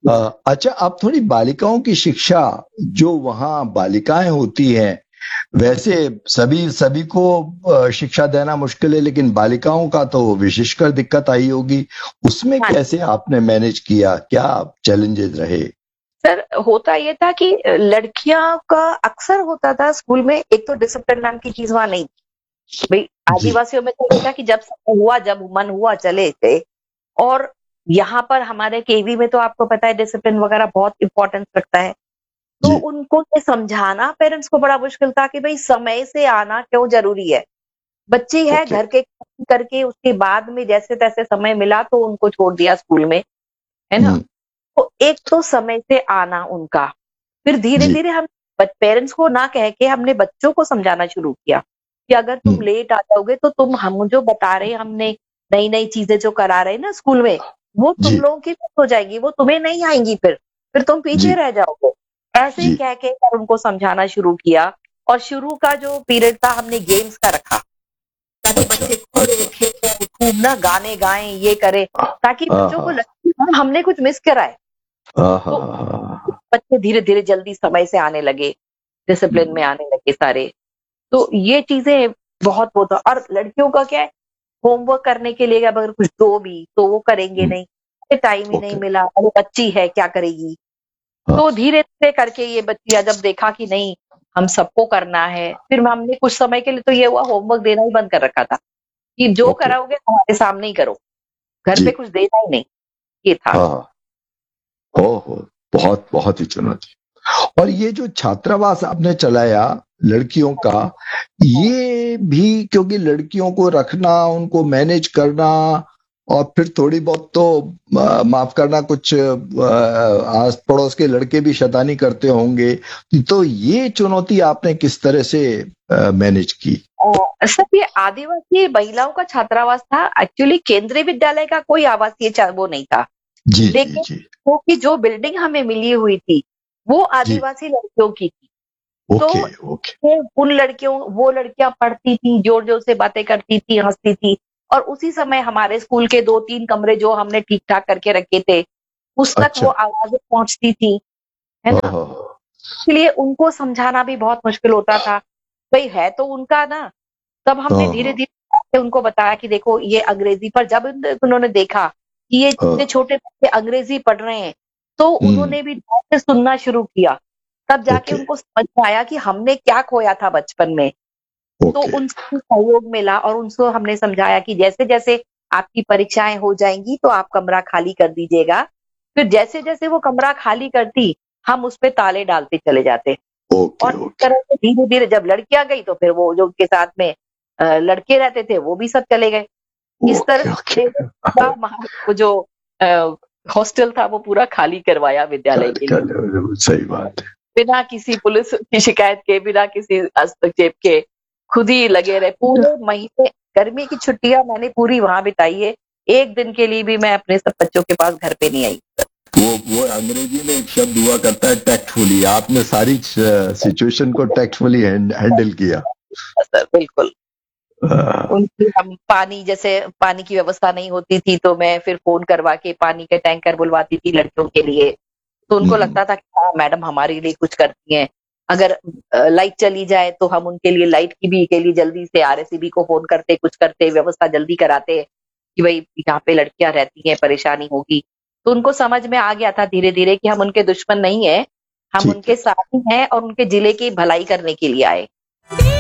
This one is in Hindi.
अच्छा, आप थोड़ी बालिकाओं की शिक्षा, जो वहाँ बालिकाएं होती हैं, वैसे सभी सभी को शिक्षा देना मुश्किल है, लेकिन बालिकाओं का तो विशेषकर दिक्कत आई होगी। उसमें हाँ कैसे आपने मैनेज किया, क्या चैलेंजेस रहे? सर, होता ये था कि लड़कियां का अक्सर होता था स्कूल में, एक तो डिसिप्लिन नाम की चीज वहां नहीं थी। भाई जी आदिवासियों में तो ये था कि जब समय हुआ, जब मन हुआ चले गए। और यहाँ पर हमारे केवी में तो आपको पता है डिसिप्लिन वगैरह बहुत इंपॉर्टेंस रखता है। तो जी। उनको ये समझाना पेरेंट्स को बड़ा मुश्किल था कि भाई समय से आना क्यों जरूरी है। बच्ची है, ओके। घर के काम करके उसके बाद में जैसे तैसे समय मिला तो उनको छोड़ दिया स्कूल में, है ना। हम्म। तो एक तो समय से आना उनका, फिर धीरे जी। धीरे हम पेरेंट्स को ना कह के हमने बच्चों को समझाना शुरू किया कि अगर तुम हम्म। लेट आ जाओगे तो तुम हम जो बता रहे हैं, हमने नई नई चीजें जो करा रहे हैं ना स्कूल में, वो तुम जी। लोगों की मिस हो जाएगी, वो तुम्हें नहीं आएंगी, फिर तुम पीछे जी। रह जाओगे। ऐसे जी। कह के कर उनको समझाना शुरू किया। और शुरू का जो पीरियड था हमने गेम्स का रखा, ताकि अच्छा। बच्चे कूदें खेलें खूब ना, गाने गाएं, ये करें, ताकि बच्चों आहा। को लगे कि हाँ, हमने कुछ मिस करा है। आहा। तो बच्चे धीरे धीरे जल्दी समय से आने लगे, डिसिप्लिन में आने लगे सारे। तो ये चीजें बहुत वो था। और लड़कियों का क्या है, होमवर्क करने के लिए अगर कुछ दो भी तो वो करेंगे नहीं, टाइम ही नहीं ओके। मिला, अरे बच्ची है क्या करेगी। हाँ। तो धीरे धीरे करके ये बच्चियां जब देखा कि नहीं, हम सबको करना है, फिर हमने कुछ समय के लिए तो ये हुआ होमवर्क देना ही बंद कर रखा था कि जो ओके। कराओगे हमारे सामने ही करो, घर पे जी। कुछ देना ही नहीं, ये था। हाँ। ओहो, बहुत बहुत ही चुनौती। और ये जो छात्रावास आपने चलाया लड़कियों का, ये भी क्योंकि लड़कियों को रखना, उनको मैनेज करना, और फिर थोड़ी बहुत तो माफ करना, कुछ आस पड़ोस के लड़के भी शैतानी करते होंगे, तो ये चुनौती आपने किस तरह से मैनेज की? सर, ये आदिवासी महिलाओं का छात्रावास था, एक्चुअली केंद्रीय विद्यालय का कोई आवासीय वो नहीं था। जी जी लेकिन जी। वो कि जो बिल्डिंग हमें मिली हुई थी, वो जी। आदिवासी लड़कियों की थी। तो ओके ओके। उन लड़कियों, वो लड़कियां पढ़ती थी, जोर जोर से बातें करती थी, हंसती थी। और उसी समय हमारे स्कूल के 2-3 कमरे जो हमने ठीक ठाक करके रखे थे, उस तक वो अच्छा। आवाजें पहुंचती थी, है ना। ओहो। इसलिए उनको समझाना भी बहुत मुश्किल होता था। भाई है तो उनका ना। तब हमने ओहो। धीरे धीरे उनको बताया कि देखो ये अंग्रेजी, पर जब उन्होंने देखा कि ये इतने हाँ। छोटे बच्चे अंग्रेजी पढ़ रहे हैं, तो हम्म। उन्होंने भी ध्यान से सुनना शुरू किया। तब जाके ओके उनको समझ में आया कि हमने क्या खोया था बचपन में। तो ओके। उनसे भी सहयोग मिला और उनको हमने समझाया कि जैसे जैसे आपकी परीक्षाएं हो जाएंगी तो आप कमरा खाली कर दीजिएगा। फिर जैसे जैसे वो कमरा खाली करती, हम उस पे ताले डालते चले जाते। ओके और इस ओके। तरह से धीरे धीरे जब लड़कियां गई तो फिर वो जो उनके साथ में लड़के रहते थे वो भी सब चले गए। इस तरह ओके ओके। से पूरा वो जो हॉस्टल था वो पूरा खाली करवाया विद्यालय के लिए, सही बात है। बिना किसी पुलिस की शिकायत के, बिना किसी हस्तक्षेप के। खुद ही लगे रहे पूरे महीने। गर्मी की छुट्टियां मैंने पूरी वहां बिताई है। एक दिन के लिए भी मैं अपने सब बच्चों के पास घर पे नहीं आई। वो अंग्रेजी में एक शब्द हुआ करता है, टैक्टफुली। आपने सारी सिचुएशन को टैक्टफुली हैंडल किया। सर बिल्कुल। आ, उनकी हम पानी, जैसे पानी की व्यवस्था नहीं होती थी तो मैं फिर फोन करवा के पानी के टैंकर बुलवाती थी लड़कियों के लिए। तो उनको हम्म। लगता था कि हाँ मैडम हमारे लिए कुछ करती हैं। अगर लाइट चली जाए तो हम उनके लिए लाइट की भी के लिए जल्दी से आरएसीबी को फोन करते, कुछ करते, व्यवस्था जल्दी कराते कि भाई यहाँ पे लड़कियां रहती हैं, परेशानी होगी। तो उनको समझ में आ गया था धीरे धीरे कि हम उनके दुश्मन नहीं है, हम ठीक उनके है। साथी हैं और उनके जिले की भलाई करने के लिए आए।